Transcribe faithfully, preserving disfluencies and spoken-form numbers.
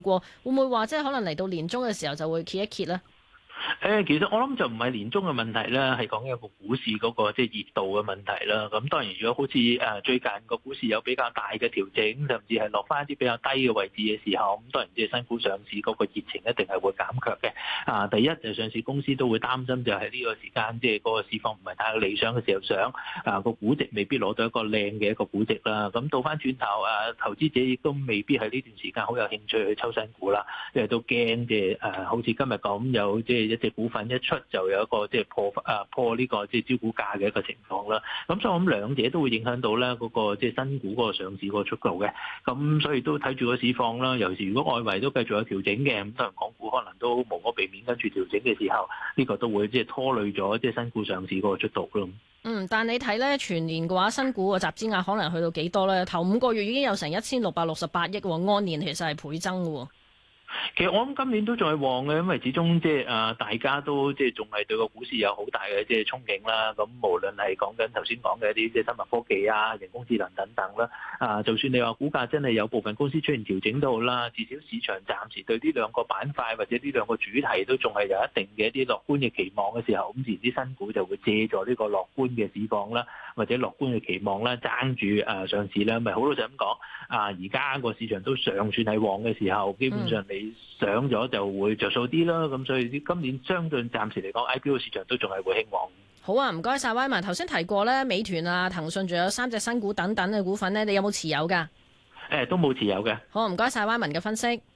過，會唔會話即係可能嚟到年中嘅時候就會揭一揭咧？ 誒，其實我諗就唔係年中嘅問題啦，係講一個股市嗰個即係熱度嘅問題啦。咁當然，如果好似誒最近個股市有比較大嘅調整，甚至係落翻一啲比較低嘅位置嘅時候，咁當然即係新股上市嗰個熱情一定係會減卻嘅。啊，第一就上市公司都會擔心就係呢個時間即係嗰個市況唔係太理想嘅時候上，啊個估值未必攞到一個靚嘅一個估值啦。咁倒翻轉頭啊，投資者亦都未必喺呢段時間好有興趣去抽新股啦，因為都驚即係誒好似今日咁有即係一隻股份一出就有一個即係破誒破呢個即係招股價嘅一個情況啦。咁所以我諗兩者都會影響到咧嗰個即係新股嗰個上市嗰個速度嘅。咁所以都睇住個市況啦。尤其如果外圍都繼續有調整嘅，咁當然港股可能都無可避免跟住調整嘅時候，呢個都會即係拖累咗即係新股上市嗰個速度咯。 嗯，但你睇咧全年嘅話，新股個集資額可能去到幾多咧？頭五個月已經有成一千六百六十八億喎，按年其實係倍增嘅喎。 其實我諗今年都仲係旺嘅，因為始終即係誒大家都即係仲係對個股市有好大嘅即係憧憬啦。咁無論係講緊頭先講嘅一啲即係生物科技啊、人工智能等等啦，啊，就算你話股價真係有部分公司出現調整都好啦，至少市場暫時對呢兩個板塊或者呢兩個主題都仲係有一定嘅一啲樂觀嘅期望嘅時候，咁自然啲新股就會借助呢個樂觀嘅市況啦，或者樂觀嘅期望啦，爭住誒上市啦。咪好老實咁講，啊而家個市場都尚算係旺嘅時候，基本上你上咗就會着數啲啦，咁所以今年相對暫時嚟講 I P O 市場都仲係會興旺。 好啊，唔該晒威文。頭先提過咧，美團啊、騰訊仲有三隻新股等等嘅股份咧，你有冇持有㗎？ 誒，都冇持有嘅。 好，唔該晒威文嘅分析。